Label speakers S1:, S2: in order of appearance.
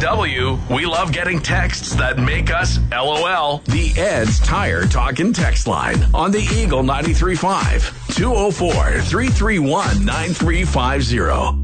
S1: KYW, we love getting texts that make us LOL. The Ed's Tire Talkin' text line on the Eagle 93.5, 204-331-9350.